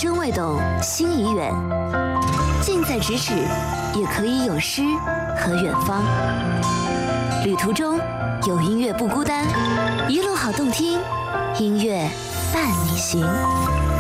身未动，心已远。近在咫尺，也可以有诗和远方。旅途中有音乐不孤单，一路好动听，音乐伴你行。